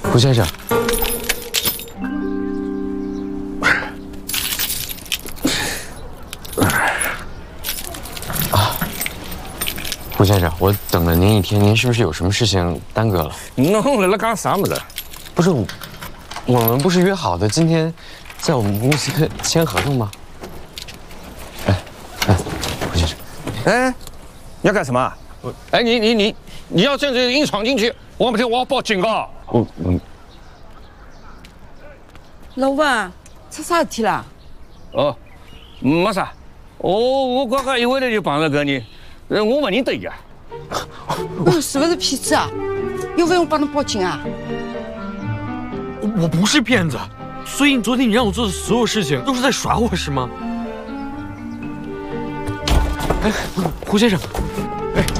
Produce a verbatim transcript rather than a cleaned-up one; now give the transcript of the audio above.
胡先生，啊，胡先生，我等了您一天，您是不是有什么事情耽搁了？ 侬来了干啥么子？ 不是，我们不是约好的今天在我们公司签合同吗？哎，哎，胡先生， 哎，你要干什么？哎，你你你你要这样子硬闯进去，我不听，我要报警告。 我嗯。 老板，出啥事体啦？ 哦，没啥，我我刚刚一回来就碰到搿人，呃我不认得伊啊。 哦，是不是骗子啊？要不要我帮你报警啊？ 我不是骗子，所以你昨天你让我做的所有事情都是在耍我是吗？哎，胡先生，